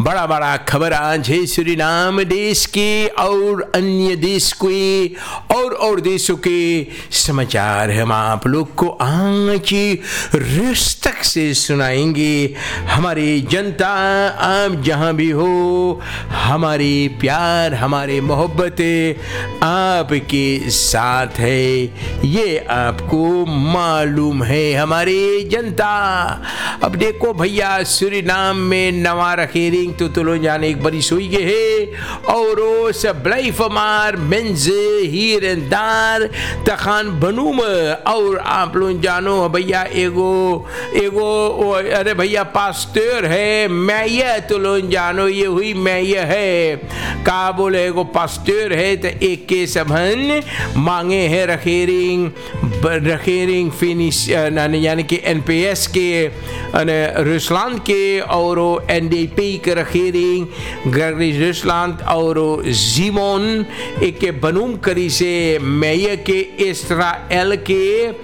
बड़ा बड़ा खबर आज है सूरीनाम देश के और अन्य देश के और देशों के समाचार हम आप लोग को आज रिश्तक से सुनाएंगे। हमारी जनता आप जहां भी हो, हमारी प्यार हमारे मोहब्बत आपके साथ है, ये आपको मालूम है हमारी जनता। अब देखो भैया, सूरीनाम में नवा रखेरिंग तो तुलो जाने एक बड़ी सोई के है और उस ब्लाइफ मार मेंज हीर दार तखान बनूम और आप लोग जानो भैया एगो अरे भैया पास्टर है मैया, तो लोग जानो ये हुई मैया है का बोले एगो पास्टर है तो एक के सबन मांगे है रखेरिंग फिनिश यानी कि एनपीएस के रूसलैंड के और एनडीपी के रखेरिंग रूसलैंड और जीमोन एक के बनूम करी से मेयर के इस्राएल के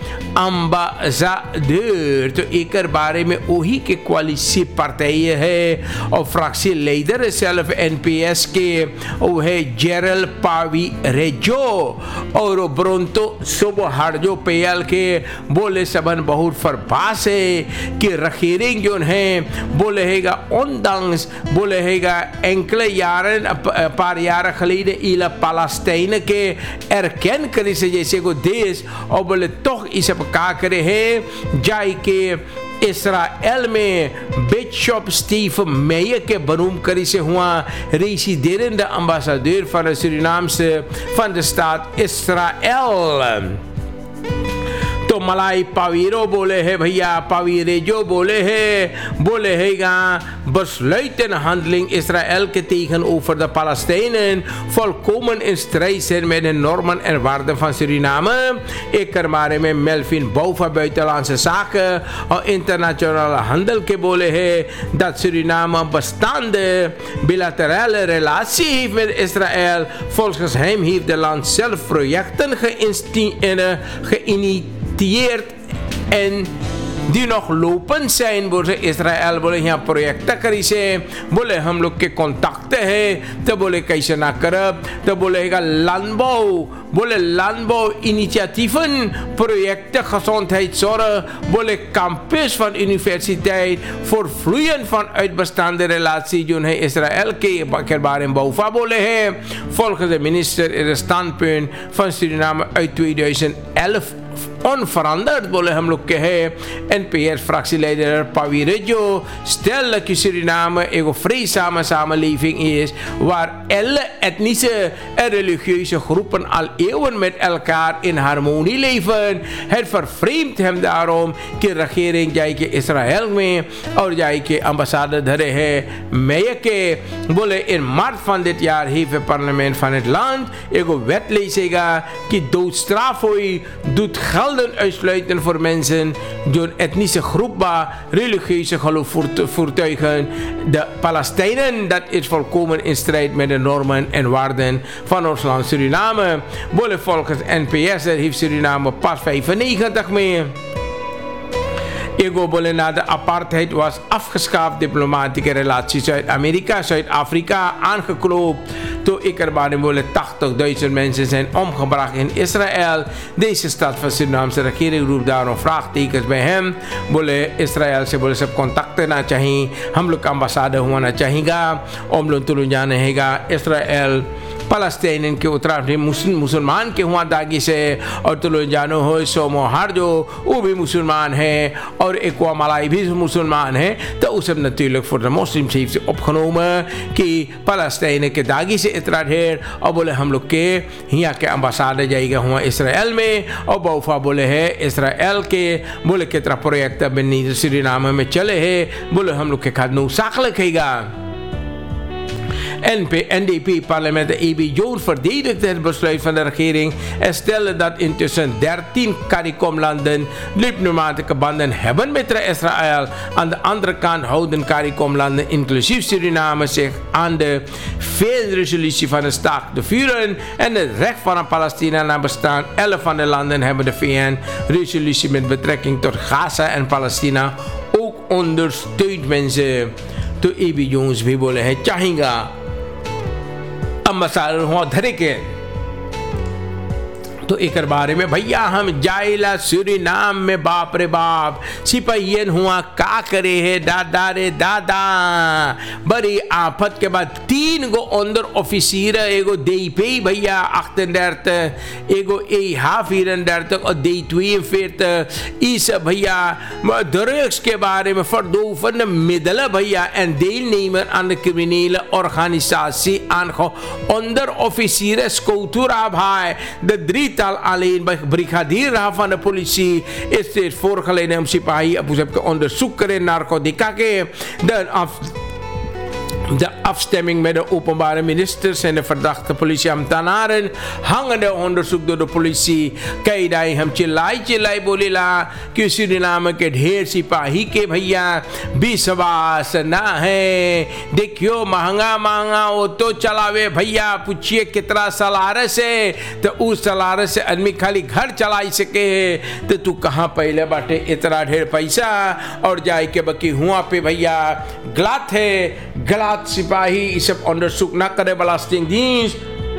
अम्बासाडर, तो एक बारे में वही के क्वालिटी पार्टी है और फ्रैक्सी लीडर सेल्फ एनपीएस के वो है जेरल पावी रेजो और ब्रोंतो सुबह हार्जो पेयल के बोले सबन बहुत फरबास है कि रखेरिंग जो है बोले हैगा ओंडंग्स बोले हैगा एंकले यारन पार यार खलीद इला पालस्तीन के एरकेन करी से जैसे को देश और बोले तो इस सब का करे है जाई के इस्राएल में बिशप स्टीव मेयर के बनूम करी से हुआ रेसिडेंट अम्बासाडर van सूरीनाम से van de staat इस्राएल। तो मलाई पावीरो बोले है भैया, पावीरेजो बोले है गा बस leuten handeling Israël tegen over de Palestijnen volkomen in strijd zijn met de normen en waarden van Suriname. Ik er maar met Melvin Bouva buitenlandse zaken en internationale handel के बोले है dat Suriname bestaande bilaterale relatie heeft met Israël. Volgens hem heeft de land zelf projecten geïnitieerd en die nog lopend zijn बोले Israel बोले यहाँ project करी से बोले हम लोग के कॉन्टैक्ट है तो बोले कैसे ना करब तो बोलेगा लैंडबो बोले लैंडबो इनिशिएटिवन प्रोजेक्ट gezond zorgen बोले campus van universiteit voor vloeien van uitbestaande relatie जो है इसराइल के बारे में Bouva बोले है volgens de minister is het standpunt van Suriname uit 2011 onveranderd बोले हम लोग के है NPS fractieleider Pawirejo stel dat Suriname een vreedzame samenleving is waar alle etnische en religieuze groepen al eeuwen met elkaar in harmonie leven. Het vervreemdt hem daarom कि regering जाए के Israël में और जाए के ambassade धरे है mee के बोले in maart van dit jaar heeft het parlement van het land een wet leesega कि doodstraf doet gelden uitsluiten voor mensen die een etnische groep religieuze geloofvoertuigen. De Palestijnen, dat is volkomen in strijd met de normen en waarden van ons land Suriname. Bolle volgens NPS heeft Suriname pas 95 mee. Ego bolle na de apartheid was afgeschaft diplomatieke relaties Zuid-Amerika, Zuid-Afrika aangekloopt. Toen ik erbij bolle 80.000 mensen zijn omgebracht in Israël. Deze stad van Surinaamse regering roept daarom vraagtekens bij hem. Bolle Israël se bolle सब contacten na चाहिए हम लोग ambassade होना चाहिएगा om लोग तुलुन जाने हैगा Israël Palestijnen के उत्तराखंड मुसलमान के हुआ दागी से और तो लोग जानो हो सोमो हार जो वो भी मुसलमान है और एक मलाई भी मुसलमान है तो उस सब natuurlijk voor de moslims heeft ze opgenomen कि Palestijnen के दागी से इतना ढेर और बोले हम लोग के यहाँ के ambassade जाएगा हुआ इसराइल में और Bouva बोले है इसराइल के बोले कितना प्रोजेक्ट बनी Suriname में चले है बोले हम लोग के खादनू साख लिखेगा। NDP-parlement E.B. Jones verdedigde het besluit van de regering en stelde dat intussen 13 CARICOM-landen diplomatieke banden hebben met Israël. Aan de andere kant houden CARICOM-landen, inclusief Suriname, zich aan de VN-resolutie van de staakt te vuren en het recht van een Palestina naar bestaan. 11 van de landen hebben de VN-resolutie met betrekking tot Gaza en Palestina ook ondersteund, mensen. तो AB Jones भी बोले हैं चाहेगा अम्बसाडर हुआ धरे के तो एक बारे में भैया हम जाइला सूरीनाम में बाप रे बाप सिपाहियन हुआ का करे है दादा रे दादा बड़ी आफत के बाद 3 गो अंदर ऑफिसर एगो देई पे भैया अख्तन डरत एगो ए हाफ ईरन डरत और देई ट्वी फिर इस भैया ड्रग्स के बारे में फर दो फन मिदल भैया and they'll Neymar on criminal organisatie aangehouden onder officieren Skoutura भाई de drietal alleen bij brigadier van de politie is dit voorgeleid om sipahi onderzoek keren narcotica de afstemming met de openbare ministers en de verdachte politieambtenaren hangende onderzoek door de politie kijk hij hem चिल्लाई बोलेला कि Suriname के ढेर सिपाही के भैया विश्वास ना है देखियो महंगा वो तो चलावे भैया पूछिए कितना सलारस है तो उस सलारस से आदमी खाली घर चला सके तो तू कहाँ पहले बाटे इतना ढेर पैसा और जाए के बकी हुआ पे भैया गलत है गलत सिपाही इस सब अंडरसुक ना करे बलास्टिंग दीस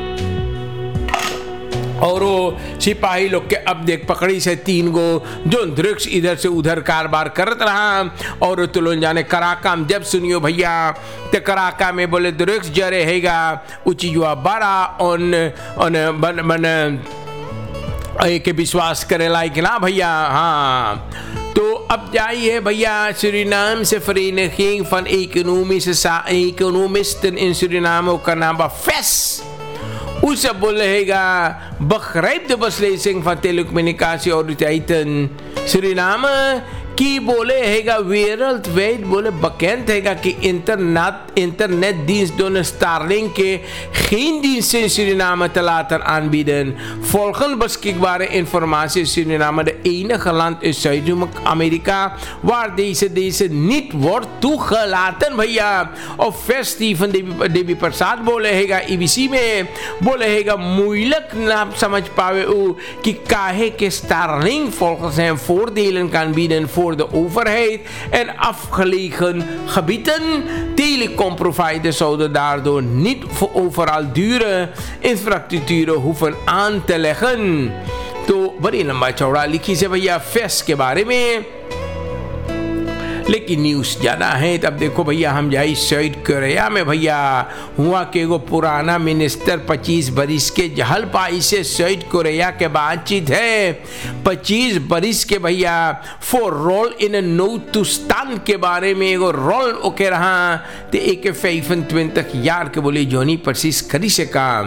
और वो सिपाही लोग के अब देख पकड़ी से 3 गो जो ड्रग्स इधर से उधर कारोबार करत रहा और तुलन जाने कराका में जब सुनियो भैया ते कराका में बोले ड्रग्स जरे हैगा उची जो बड़ा on बन के विश्वास करे लायक ना भैया हाँ तो अब जाइए भैया सूरीनाम से Vereniging van Economisten in Suriname ook naam FES. Usa bolehiga begrijpt de beslissing van telecommunicatieautoriteiten Suriname की बोले हैगा wereldwijd बोले bekend हैगा कि internet dienst door Starlink के geen dienst in Suriname te laten aanbieden. Volgens beschikbare informatie is Suriname de enige land in Zuid-Amerika waar deze niet wordt toegelaten भैया और फेस्टी van Devi Prasad बोले हैगा EBC में बोले हैगा moeilijk ना समझ पावे कि काहे के Starlink volgens hem voordelen kan bieden voor de overheid en afgelegen gebieden. Telecomproviders zouden daardoor niet overal dure infrastructuren hoeven aan te leggen. तो बड़ी लंबा चौड़ा लिखी से भैया फेस के बारे में लेकिन न्यूज़ ज़्यादा है तब देखो भैया हम जाए साउथ कोरिया में भैया हुआ कि वो पुराना मिनिस्टर 25 बरिस के जहलपाई से साउथ कोरिया के बातचीत है 25 बरिस के भैया फॉर रोल इन नौतुस्तान के बारे में एगो रोल ओके रहा तो एक 25 यार के बोले जोनी परसिस करी से काम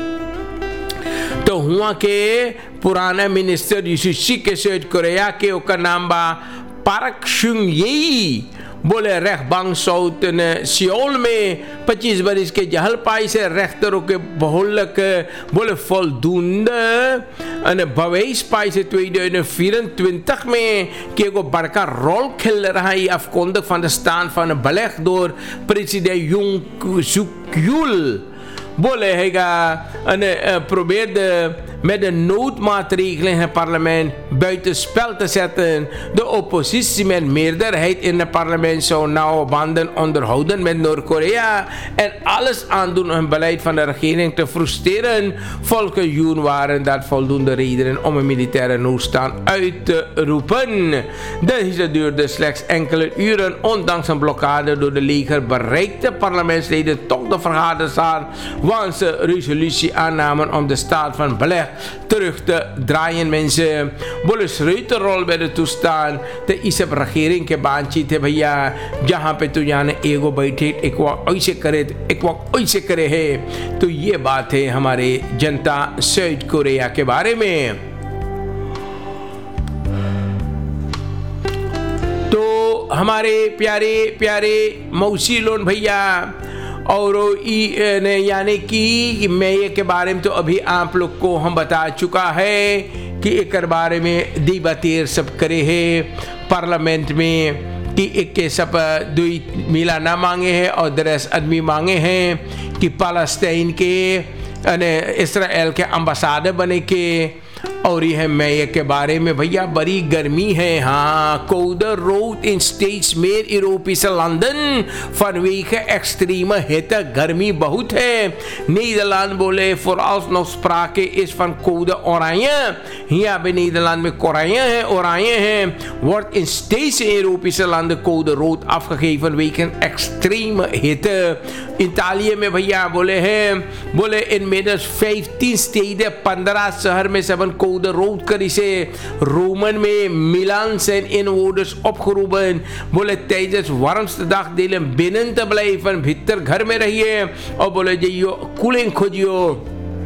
तो हुआ के पुराना मिनिस्टर यूसुशी के साउथ कोरिया के ओका नाम बा पार्क शुंग येई बोले रेखबांग साउथ ने सियोल में 25 बरिस के जहलपाई से रेख्तरों के बहुलक बोले voldoende en bewijspaai से 2024 में कि एगो बड़का रोल खेल रहा है afkondig van de stand van een beleg door president Yoon Suk Yeol बोले हैगा probeerde met de noodmaatregelen in het parlement buitenspel te zetten. De oppositie met meerderheid in het parlement zou nauwe banden onderhouden met Noord-Korea en alles aandoen om het beleid van de regering te frustreren. Volgens Yoon waren dat voldoende redenen om een militaire noodstand uit te roepen. Deze duurde slechts enkele uren. Ondanks een blokkade door de leger bereikten parlementsleden toch de vergaderzaal, want ze resolutie aannamen om de staat van beleg terug te draaien. mensen बोले श्रेष्ठरol bij de toestaan तो इस सब regering के बातचीत है भैया जहाँ पे तू जाने एगो बैठे एक वक्त ऐसे करे एक वक्त ऐसे करे है तो ये बात है हमारे जनता साउथ कोरिया के बारे में। तो हमारे प्यारे प्यारे मौसी लोन भैया और यानी कि मैं ये के बारे में तो अभी आप लोग को हम बता चुका है कि एक बारे में देबातेर सब करे है पार्लियामेंट में कि एक के सब दुई मिला ना मांगे हैं और 10 आदमी मांगे हैं कि पालस्तीन के इस्राएल के अम्बासाडर बने के और यह मई के बारे में भैया बड़ी गर्मी है। हाँ, koude rood in steeds meer Europese landen vanwege extreme hitte, गर्मी बहुत है। Nederland बोले vooralsnog sprake is van code oranje। hier bij Nederland में oranje है, oranje है, wordt in steeds Europese landen code rood afgegeven vanwege extreme hitte। Italia में भैया बोले हैं, बोले inmiddels 15 steden, 15 शहर में सबन code rood करी से। Romen में Milan zijn inwoners opgeroepen, बोले tijdens warmste dagdelen binnen te blijven, भीतर घर में रहिए और बोले जाइयो koeling खोजियो।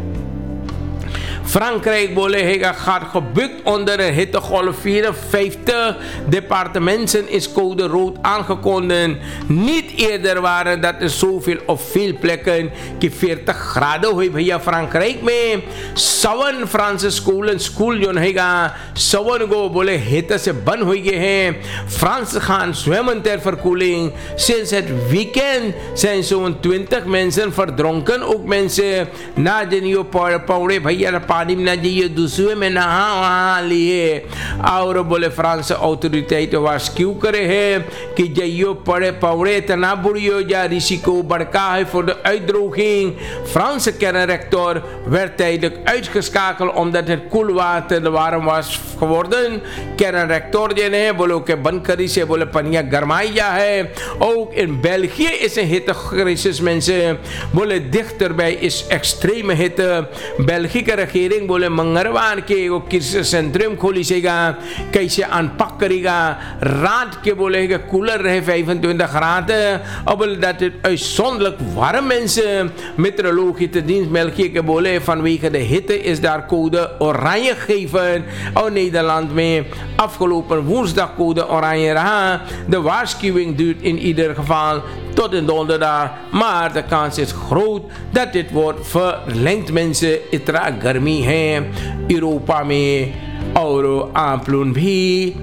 Frankrijk बोले हैगा gaat gebukt onder een hittegolf, 54 departementen is code rood aangekondigd. Niet eerder waren dat er zoveel op veel plekken की 40 graden हुई भैया फ्रांक्राइक में। 7 फ्रांस स्कूल जो हैगा 7 को बोले हित से बंद हो गए हैं। France gaan zwemmen ter verkoeling. Sinds het weekend zijn zo'n 20 mensen verdronken, ook mensen na de nieuwe पौड़े भैया पानी में ना जाइए, दूसरे में नहा लिए। और बोले फ्रांस ऑथोरिटी वास्क्यू करे है कि जाइयो पड़े पौड़े तना बुड़ियो जा risico बढ़का है voor de uitdroging. Franse kernreactor werd tijdelijk uitgeschakeld omdat het koelwater te warm was geworden। kernreactor जो है बोलो के बंद करी से बोले पनिया गरमाई जा है। ook in België is een hittecrisis mensen, बोले dichterbij is extreme hitte। Belgische regering बोले मंगलवार के वो किस सेंट्रम खोली सेगा, कैसे अनपक करेगा। रात के बोले कि कूलर रहे 25 graden और बोले dat het uitzonderlijk warm mensen। meteorologische dienst België बोले vanwege de hitte is daar code oranje gegeven और Nederland में afgelopen woensdag code oranje रहा। de waarschuwing duurt in ieder geval tot en donderdag, maar de kans is groot dat dit wordt verlengd mensen। इतना गर्मी है Europa में और आप लोग भी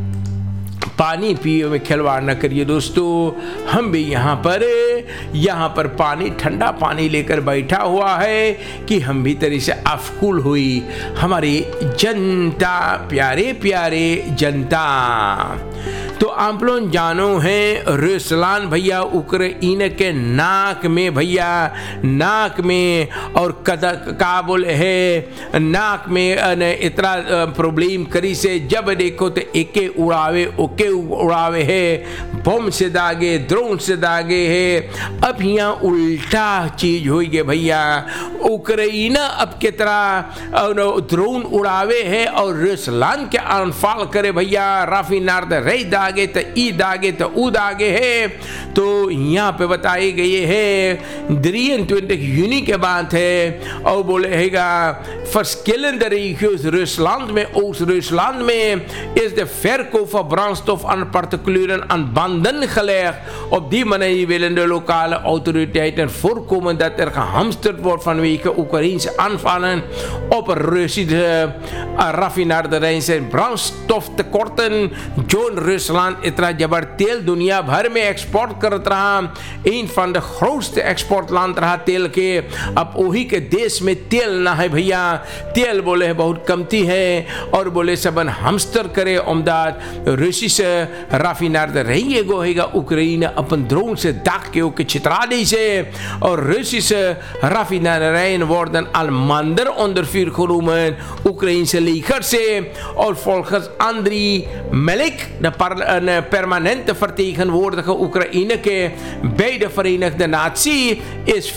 पानी पिए में खिलवाड़ न करिए दोस्तों। हम भी यहाँ पर पानी, ठंडा पानी लेकर बैठा हुआ है कि हम भी तरह से अफकुल हुई हमारी जनता, प्यारे प्यारे जनता। तो आप लोग जानो हैं रूसलान भैया उक्रेन के नाक में भैया, नाक में और का बोले है नाक में इतना प्रॉब्लम करी से जब देखो तो एके उड़ावे ओके उड़ावे है, बम से दागे, ड्रोन से दागे है। अब यहाँ उल्टा चीज हुई है भैया, उक्रेन अब की तरह ड्रोन उड़ावे है और रूसलान के अनफाल करे भैया। राफिनार रही दागे तो ई दागे तो ऊ दागे है। तो यहाँ पे बताई गई है 23 juni के बात है और बोले हैगा verschillende regio's Rusland में, Oost-Rusland में is de verkoop van brandstof aan particulieren aan banden gelegd। Op die manier willen de lokale autoriteiten voorkomen dat er gehamsterd wordt vanwege Oekraïnse aanvallen op Russische raffinaderijen zijn brandstoftekorten जो रूसलैंड इतना जबर तेल दुनिया भर में export करता रहा, इन fund grootste export लांद रहा तेल के। अब वही के देश में तेल ना है भैया, तेल बोले बहुत कमती है और बोले सबन हमस्तर करे उमदाद रूसी से राफिनार रही है गोहेगा उक्रेन अपन ड्रोन से दाग के ओके छितरा दी से और रूसी से राफिनारिjen worden al maanden onder vuur genomen Oekraïnse leger से। और volgens Andriy Melnik de permanente vertegenwoordiger Oekraïne bij de Verenigde Naties is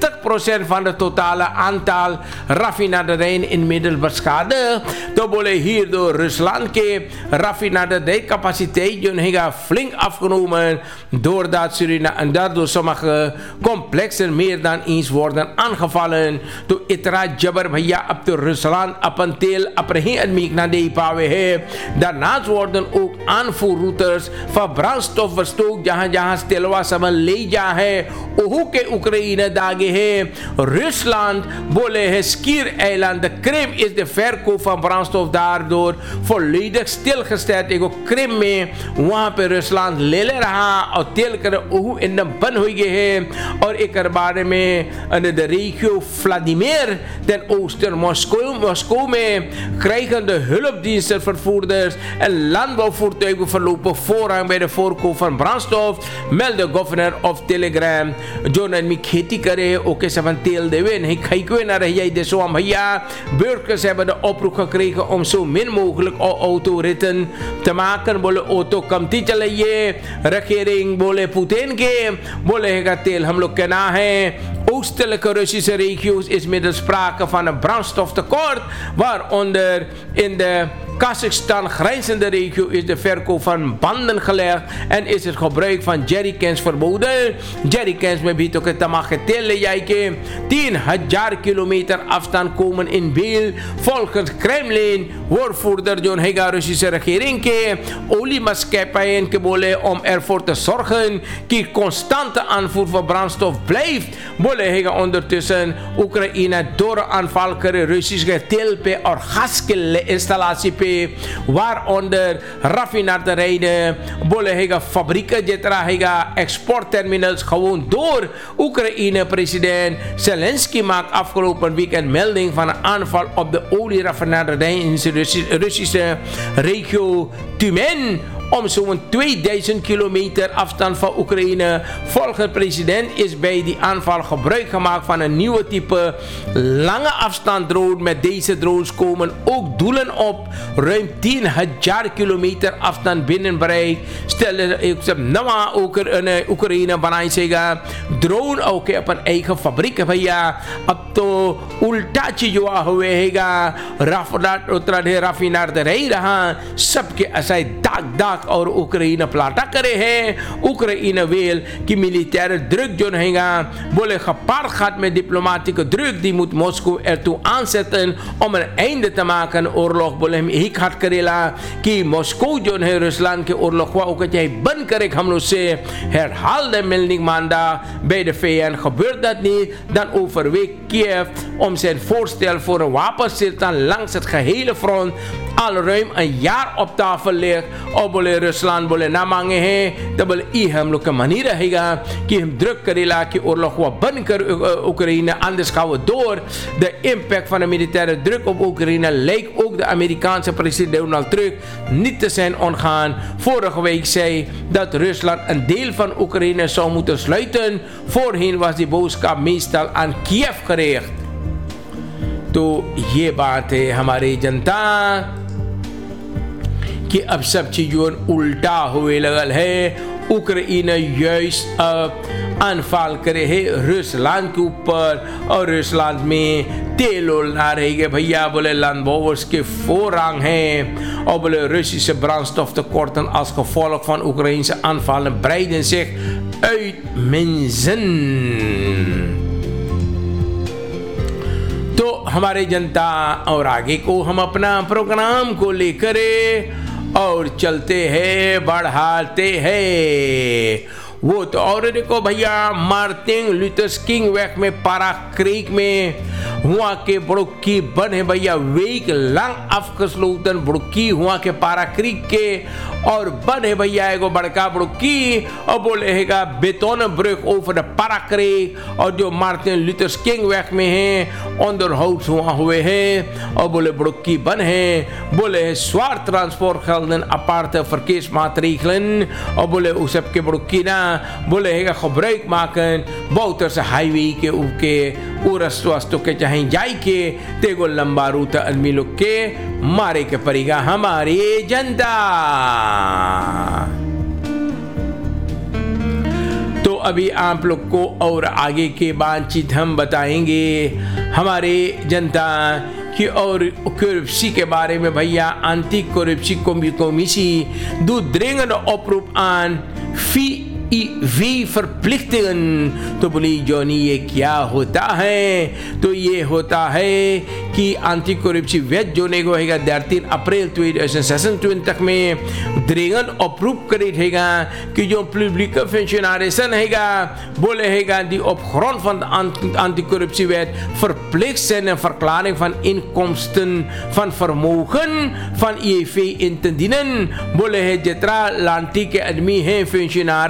40% van het totale aantal raffinaderijen inmiddels beschadigd। तो बोले hier door Rusland के raffinaderijcapaciteit जो है flink afgenomen doordat Suriname daardoor sommige complexen meer dan eens worden aangevallen। तो इतना जबर भैया अब तो Rusland अपन तेल अपने ही आदमी ना दे पावे है। daarnaast worden ook aanvoerroutes vervoerders van brandstof verstook जहां तेलवा समन ले जा है ओहू के Oekraïne dagen है Rusland बोले है Skier eiland de Krim is de verkoop van brandstof daardoor volledig stilgesteld ego Krim में वहां पे Rusland ले रहा और तेल कर ओहू एकदम बंद हो गए है और एक बारे में de regio Vladimir ten oosten Moskou में krijgen de hulpdiensten vervoerders en landbouwvoertuigen verlopen voorrang bij de voorkoop van brandstof melde governor of Telegram zone मी खेती करे ओके सबन तेल देवे नहीं खाईको ना रही de zo भैया burgers hebben de oproep gekregen om zo min mogelijk autoritten te maken बोले auto कमती चलाइए regering बोले Putin के बोले है तेल हम लोग के ना है oostelijke Russische regio's is middels sprake van een brandstoftekort waaronder in de Kazachstan grenzende regio is de verkoop van banden gelegd en is het gebruik van jerrycans verboden. Jerrycans met biedt ook het tamagetelle jijke 10.000 kilometer afstand komen in beeld. Volgens Kremlin woordvoerder John Hega Russische regering ke oliemaatschappijen ke bole om ervoor te zorgen dat constante aanvoer van brandstof blijft. Bole Hega ondertussen Oekraïne door aanval करे Russische तेल पे और gas के installatie waaronder raffinaderijen, bolle fabrieken, exportterminals gewoon door. Oekraïne president Zelensky maakt afgelopen weekend melding van een aanval op de olieraffinaderij in de Russische regio Tumen om zo'n 2000 kilometer afstand van Oekraïne. Volgens president is bij die aanval gebruik gemaakt van een nieuwe type lange afstand drone. Met deze drones komen ook doelen op ruim 10.000 kilometer afstand binnen bereik. Stel ik nama Oekraïne बनाई सेगा drone ook op een eigen fabriek भैया अब तो उल्टा चीज हुआ हुए हैगा raffinaderij रहा सबके ऐसा दाग और Oekraïne plata करे है. Oekraïne wil की militaire druk जो रहेगा बोले gepaard gaat met diplomatieke druk die moet Moskou ertoe aanzetten om een einde te maken oorlog बोले हम यही खाट करेला कि Moskou जो है Rusland के oorlog हुआ ook het jij बंद करे हमलों से herhaalde melding maandag bij de VN. Gebeurt dat niet, dan overweegt Kiev om zijn voorstel voor een wapenstilstand langs het gehele front al ruim een jaar op tafel ligt. और बोले Rusland बोले ना मांगे हैं तो बोले ये हम लोग का मनी रहेगा कि हम druk करेला कि oorlog हुआ बंद कर Oekraïne anders gaan we door. De impact van de militaire druk op Oekraïne leek ook de Amerikaanse president Donald Trump niet te zijn ontgaan. Vorige week zei dat Rusland een deel van Oekraïne zou moeten sluiten. Voorheen was die boodschap meestal aan Kiev gericht. तो ये बात है हमारी जनता कि अब सब चीज़ों उल्टा हुए लगल है. Oekraïne juist aanval करे है Rusland के ऊपर और Rusland में तेल ना रहेगा भैया बोले landbouwers के voorrang हैं और बोले Russische brandstoftekorten als gevolg van Oekraïnse aanvallen breiden zich uit mensen. तो हमारे जनता और आगे को हम अपना प्रोग्राम को लेकर और चलते हैं बढ़ाते हैं. वो तो और देखो भैया मार्टिन लूथर किंग weg में पारा क्रीक में हुआ के ब्रोकी बन है भैया week lang afgesloten ब्रोकी हुआ के पारा क्रीक के और बन है भैया एगो बड़का ब्रोकी और बोले हैगा बेतोन ब्रेक ओवर द पारा क्रीक और जो मार्टिन लूथर किंग weg में है ऑन द हाउस हुआ हुए हैं और बोले ब्रोकी बन है बोले zwaar transport gelden aparte verkeersmaatregelen और बोले उस सब के ब्रोकी ना बोले हैगा gebruik maken Bouterse highway के ऊके उरस्तवास्तु के चाहे जाई के तेगो लंबा रूट आदमी लोग के मारे के पड़ेगा हमारी जनता. तो अभी आप लोग को और आगे के बातचीत हम बताएंगे हमारे जनता की और corruptie के बारे में भैया anti-corruptie commissie doet dringende oproep aan we verplichtingen, तो बोली जोनी ये क्या होता है? तो ये होता है कि एंटी करप्शन वेट जो ने को हैगा 13 अप्रैल 2026 में ड्रेगन अप्रूव करे हैगा कि जो पब्लिक फंक्शनarissen हैगा बोले हैगा die op grond van de anti-corruptiewet verplicht zijn een verklaring van inkomsten van vermogen van IEV in te dienen. बोले है जितना लांटी के आदमी हैं फंक्शनर